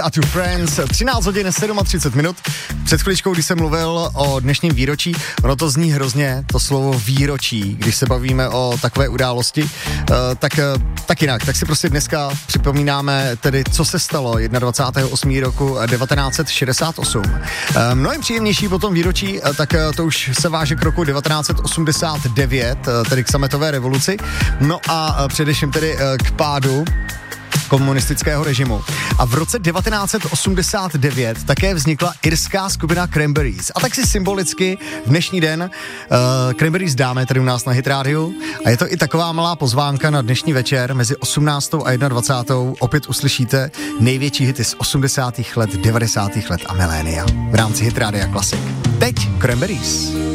A Two Friends, 13 hodin 37 minut. Před chviličkou, když jsem mluvil o dnešním výročí, ono to zní hrozně, to slovo výročí, když se bavíme o takové události, tak jinak. Tak si prostě dneska připomínáme tedy, co se stalo 21. roku 1968. Mnohem příjemnější po tom výročí, tak to už se váže k roku 1989, tedy k sametové revoluci. No a především tedy k pádu komunistického režimu. A v roce 1989 také vznikla irská skupina Cranberries. A tak si symbolicky v dnešní den Cranberries dáme tady u nás na Hit Radio. A je to i taková malá pozvánka na dnešní večer mezi 18. a 21. Opět uslyšíte největší hity z 80. let, 90. let a milénia v rámci Hit Radio Classic. Teď Cranberries.